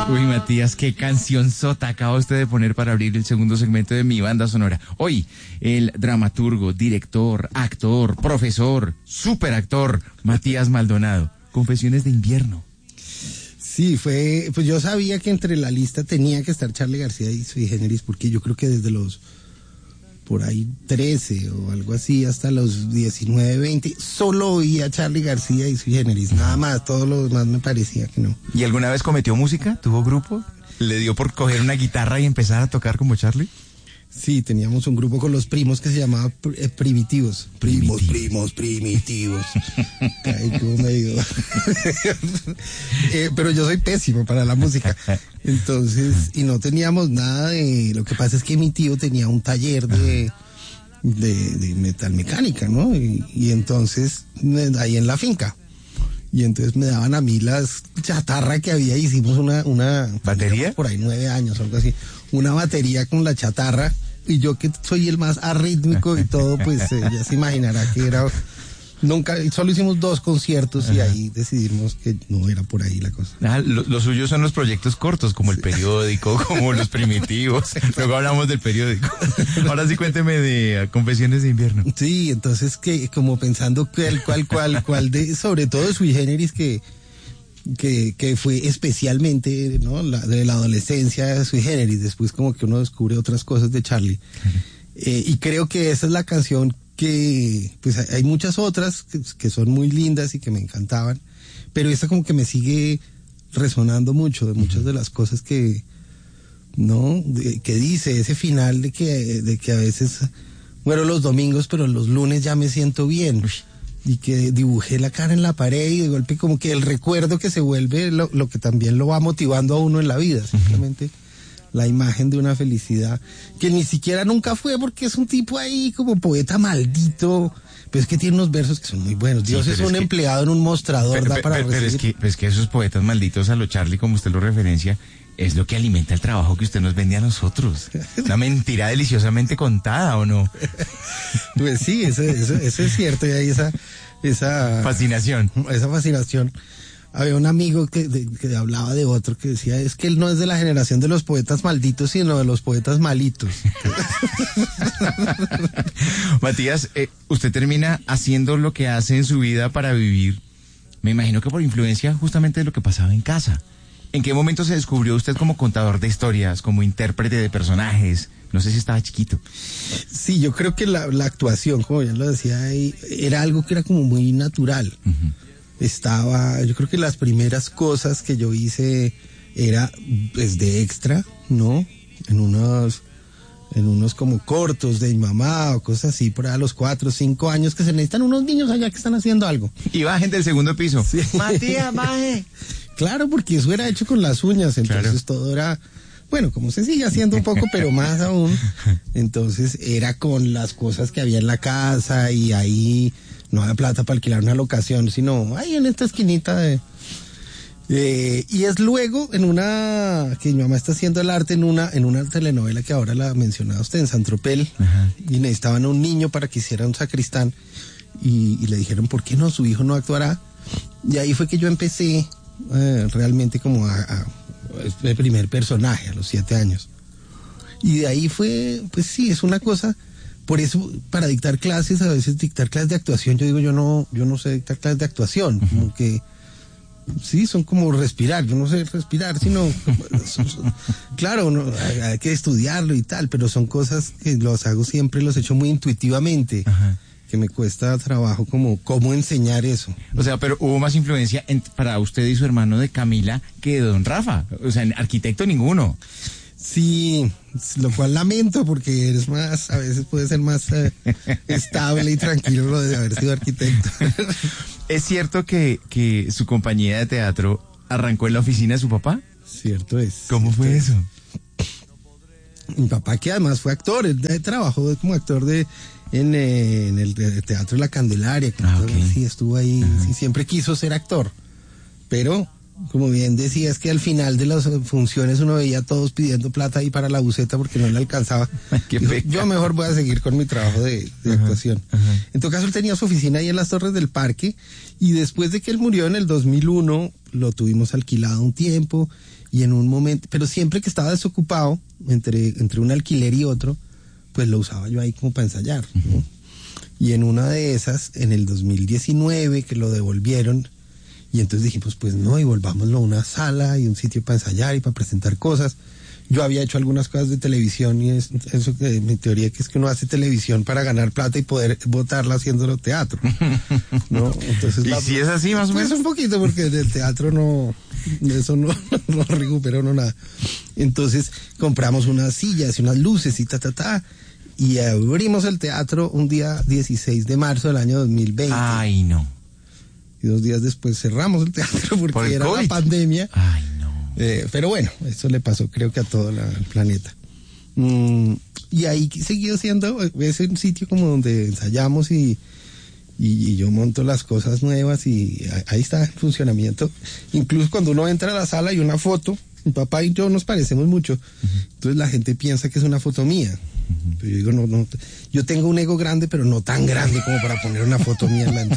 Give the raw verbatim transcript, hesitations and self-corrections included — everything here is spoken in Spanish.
Uy, Matías, qué canción sota acaba usted de poner para abrir el segundo segmento de Mi Banda Sonora. Hoy, el dramaturgo, director, actor, profesor, superactor, Matías Maldonado. Confesiones de invierno. Sí, fue, pues yo sabía que entre la lista tenía que estar Charly García y Sui Generis, porque yo creo que desde los por ahí trece o algo así hasta los diecinueve, veinte, solo oía Charly García y Sui Generis, nada más, todo lo demás me parecía que no. ¿Y alguna vez cometió música? ¿Tuvo grupo? ¿Le dio por coger una guitarra y empezar a tocar como Charly? Sí, teníamos un grupo con los primos que se llamaba eh, Primitivos. Primos, Primitivos. primos, primitivos. Ay, cómo me digo. eh, pero yo soy pésimo para la música. Entonces, y no teníamos nada de... Lo que pasa es que mi tío tenía un taller de, de, de metalmecánica, ¿no? Y, y entonces, ahí en la finca. Y entonces me daban a mí las chatarra que había, hicimos una... una ¿Batería? Por ahí nueve años o algo así. Una batería con la chatarra, y yo que soy el más arrítmico y todo, pues eh, ya se imaginará que era... Nunca, solo hicimos dos conciertos. Ajá. Y ahí decidimos que no era por ahí la cosa. Ah, lo, lo suyo son los proyectos cortos, como el periódico, como los primitivos. Luego hablamos del periódico. Ahora sí cuénteme de Confesiones de Invierno. Sí, entonces que como pensando cuál, cuál, cuál, cuál de, sobre todo Sui Generis, que, que, que fue especialmente, ¿no? La, de la adolescencia de Sui Generis, después como que uno descubre otras cosas de Charly. Eh, y creo que esa es la canción que, pues hay muchas otras que, que son muy lindas y que me encantaban, pero esta como que me sigue resonando mucho de muchas de las cosas que, ¿no? De, que dice ese final de que, de que a veces muero los domingos, pero los lunes ya me siento bien. Y que dibujé la cara en la pared y de golpe como que el recuerdo que se vuelve lo, lo que también lo va motivando a uno en la vida, simplemente. Uh-huh. La imagen de una felicidad que ni siquiera nunca fue, porque es un tipo ahí como poeta maldito, pero es que tiene unos versos que son muy buenos. Dios sí, es un es empleado que, en un mostrador, pero, da para pero, pero es que, pero es que esos poetas malditos a lo Charly, como usted lo referencia, es lo que alimenta el trabajo que usted nos vende a nosotros. Una mentira deliciosamente contada, ¿o no? Pues sí, eso, eso, eso es cierto, y hay esa, esa fascinación. Esa fascinación. Había un amigo que, de, que hablaba de otro que decía, es que él no es de la generación de los poetas malditos, sino de los poetas malitos. Matías, eh, usted termina haciendo lo que hace en su vida para vivir, me imagino que por influencia justamente de lo que pasaba en casa. ¿En qué momento se descubrió usted como contador de historias, como intérprete de personajes? No sé si estaba chiquito. Sí, yo creo que la, la actuación, como ya lo decía ahí, era algo que era como muy natural. Uh-huh. Estaba, yo creo que las primeras cosas que yo hice era pues de extra, ¿no? En unos, en unos como cortos de mi mamá o cosas así, por ahí a los cuatro o cinco años, que se necesitan unos niños allá que están haciendo algo. Y bajen del segundo piso. Sí. Matías, baje. Claro, porque eso era hecho con las uñas, entonces claro. Todo era, bueno, como se sigue haciendo un poco, pero más aún. Entonces era con las cosas que había en la casa y ahí no había plata para alquilar una locación, sino ahí en esta esquinita de... Eh, y es luego en una, que mi mamá está haciendo el arte en una, en una telenovela que ahora la mencionaba usted, en San Tropel, ajá. Y necesitaban un niño para que hiciera un sacristán y, y le dijeron, ¿por qué no? Su hijo no actuará. Y ahí fue que yo empecé eh, realmente como a, a el primer personaje a los siete años. Y de ahí fue, pues sí, es una cosa. Por eso, para dictar clases, a veces dictar clases de actuación, yo digo, yo no, yo no sé dictar clases de actuación, uh-huh. Como que, sí, son como respirar, yo no sé respirar, sino, claro, no, hay que estudiarlo y tal, pero son cosas que los hago siempre, los he hecho muy intuitivamente, uh-huh. Que me cuesta trabajo como, cómo enseñar eso. O sea, pero hubo más influencia en, para usted y su hermano de Camila que de don Rafa, o sea, arquitecto ninguno. Sí, lo cual lamento porque eres más, a veces puede ser más eh, estable y tranquilo lo de haber sido arquitecto. ¿Es cierto que, que su compañía de teatro arrancó en la oficina de su papá? Cierto es. ¿Cómo cierto fue es. eso? Mi papá, que además fue actor, él trabajó como actor de en, eh, en el Teatro La Candelaria, que ah, okay. Sí, estuvo ahí, uh-huh. Sí, siempre quiso ser actor, pero como bien decías, que al final de las funciones uno veía a todos pidiendo plata ahí para la buceta porque no le alcanzaba. Qué Dijo, pecado. yo mejor voy a seguir con mi trabajo de, de Ajá, actuación. ajá. En todo caso, él tenía su oficina ahí en las Torres del Parque y después de que él murió en el dos mil uno, lo tuvimos alquilado un tiempo y en un momento, pero siempre que estaba desocupado, entre, entre un alquiler y otro, pues lo usaba yo ahí como para ensayar, ¿no? Y en una de esas, en el dos mil diecinueve, que lo devolvieron, y entonces dijimos, pues no, y volvámoslo a una sala y un sitio para ensayar y para presentar cosas. Yo había hecho algunas cosas de televisión y es, eso que mi teoría que es que uno hace televisión para ganar plata y poder botarla haciéndolo teatro, ¿no? Entonces, ¿Y la, si es así más o menos? pues un poquito, porque del teatro no, eso no, no recupera uno nada. Entonces compramos unas sillas y unas luces y ta, ta, ta, y abrimos el teatro un día dieciséis de marzo del año dos mil veinte. Ay, no. Y dos días después cerramos el teatro porque ¿Por el era COVID? la pandemia. Ay, no. Eh, pero bueno, eso le pasó creo que a todo la, el planeta. Mm, y ahí seguido siendo, es un sitio como donde ensayamos y, y, y yo monto las cosas nuevas y ahí está en funcionamiento. Incluso cuando uno entra a la sala hay una foto, mi papá y yo nos parecemos mucho, uh-huh. Entonces la gente piensa que es una foto mía. Uh-huh. Pero yo digo, no, no, yo tengo un ego grande, pero no tan grande como para poner una foto mía en la entrada.